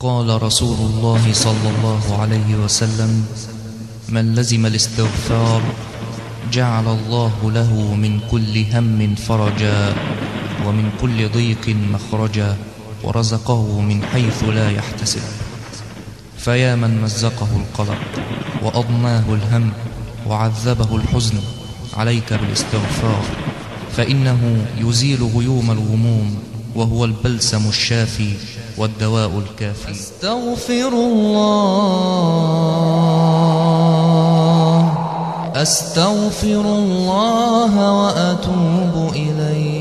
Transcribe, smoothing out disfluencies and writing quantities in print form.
قال رسول الله صلى الله عليه وسلم: من لزم الاستغفار جعل الله له من كل هم فرجا، ومن كل ضيق مخرجا، ورزقه من حيث لا يحتسب. فيا من مزقه القلق وأضناه الهم وعذبه الحزن، عليك بالاستغفار، فإنه يزيل غيوم الغموم، وهو البلسم الشافي والدواء الكافي. أستغفر الله وأتوب إليه.